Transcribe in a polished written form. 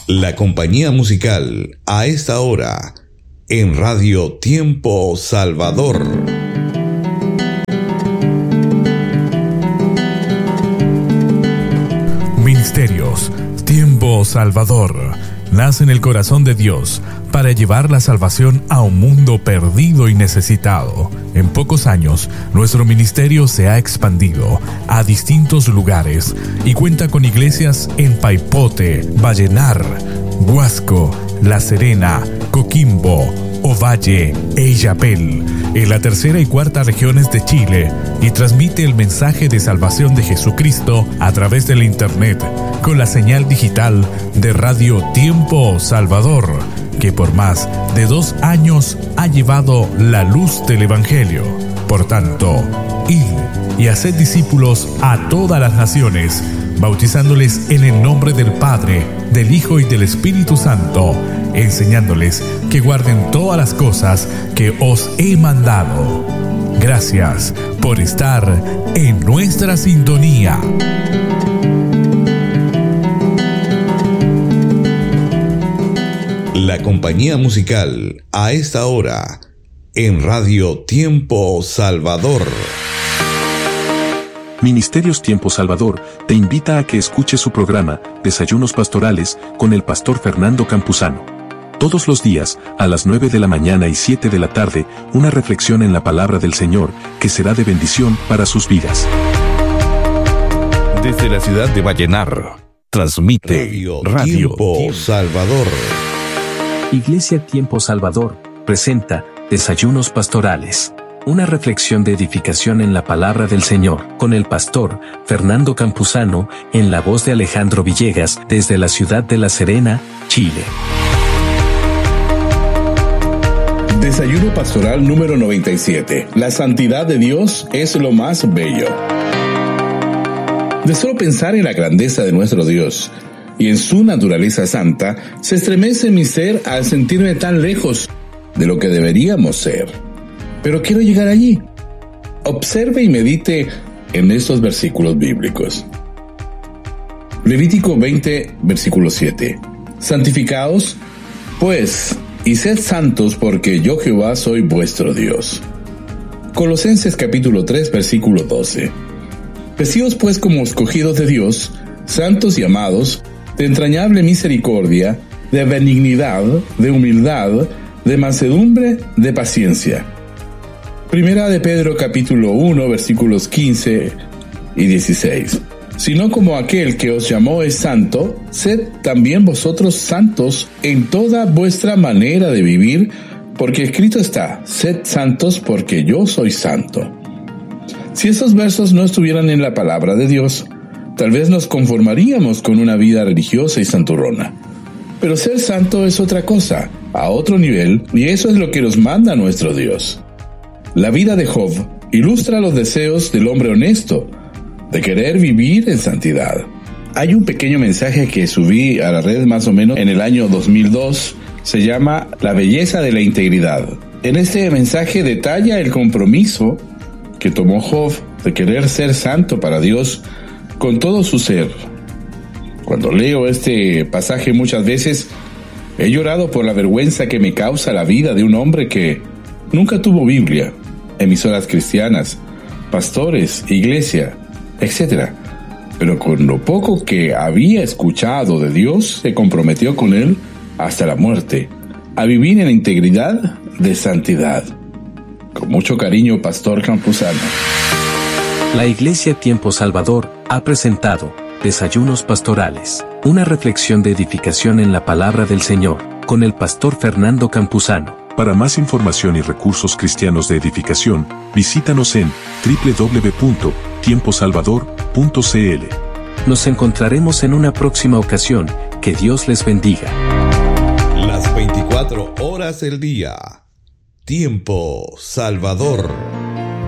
La compañía musical a esta hora en Radio Tiempo Salvador. Ministerios Tiempo Salvador nace en el corazón de Dios para llevar la salvación a un mundo perdido y necesitado. En pocos años, nuestro ministerio se ha expandido a distintos lugares y cuenta con iglesias en Paipote, Vallenar, Huasco, La Serena, Coquimbo, Ovalle e Illapel, en la tercera y cuarta regiones de Chile, y transmite el mensaje de salvación de Jesucristo a través del Internet, con la señal digital de Radio Tiempo Salvador, que por más de 2 años ha llevado la luz del Evangelio. Por tanto, id y haced discípulos a todas las naciones, bautizándoles en el nombre del Padre, del Hijo y del Espíritu Santo, enseñándoles que guarden todas las cosas que os he mandado. Gracias por estar en nuestra sintonía. La compañía musical a esta hora en Radio Tiempo Salvador. Ministerios Tiempo Salvador te invita a que escuches su programa Desayunos Pastorales con el pastor Fernando Campuzano. Todos los días, a las 9 de la mañana y 7 de la tarde, una reflexión en la palabra del Señor que será de bendición para sus vidas. Desde la ciudad de Vallenar, transmite Radio Tiempo Salvador. Iglesia Tiempo Salvador presenta Desayunos Pastorales, una reflexión de edificación en la palabra del Señor, con el pastor Fernando Campuzano, en la voz de Alejandro Villegas, desde la ciudad de La Serena, Chile. Desayuno pastoral número 97. La santidad de Dios es lo más bello. De solo pensar en la grandeza de nuestro Dios y en su naturaleza santa, se estremece mi ser al sentirme tan lejos de lo que deberíamos ser. Pero quiero llegar allí. Observe y medite en estos versículos bíblicos. Levítico 20, versículo 7. Santificaos, pues, y sed santos, porque yo Jehová soy vuestro Dios. Colosenses capítulo 3, versículo 12. Vestidos pues como escogidos de Dios, santos y amados, de entrañable misericordia, de benignidad, de humildad, de mansedumbre, de paciencia. Primera de Pedro capítulo 1, versículos 15 y 16. Sino como aquel que os llamó es santo, sed también vosotros santos en toda vuestra manera de vivir, porque escrito está, sed santos porque yo soy santo. Si esos versos no estuvieran en la palabra de Dios, tal vez nos conformaríamos con una vida religiosa y santurrona. Pero ser santo es otra cosa, a otro nivel, y eso es lo que nos manda nuestro Dios. La vida de Job ilustra los deseos del hombre honesto, de querer vivir en santidad. Hay un pequeño mensaje que subí a la red más o menos en el año 2002, se llama La belleza de la integridad. En este mensaje detalla el compromiso que tomó Job de querer ser santo para Dios con todo su ser. Cuando leo este pasaje muchas veces he llorado por la vergüenza que me causa la vida de un hombre que nunca tuvo Biblia, emisoras cristianas, pastores, iglesia, etc. Pero con lo poco que había escuchado de Dios, se comprometió con Él hasta la muerte, a vivir en la integridad de santidad. Con mucho cariño, Pastor Campuzano. La Iglesia Tiempo Salvador ha presentado Desayunos Pastorales, una reflexión de edificación en la palabra del Señor, con el pastor Fernando Campuzano. Para más información y recursos cristianos de edificación, visítanos en www.tiemposalvador.cl. Nos encontraremos en una próxima ocasión. Que Dios les bendiga. Las 24 horas del día. Tiempo Salvador.